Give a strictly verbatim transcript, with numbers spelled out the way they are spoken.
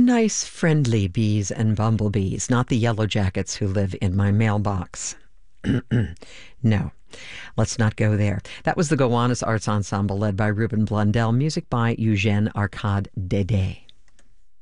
nice, friendly bees and bumblebees, not the yellow jackets who live in my mailbox. No, let's not go there. That was the Gowanus Arts Ensemble led by Ruben Blundell, music by Eugène Arcade Dédé.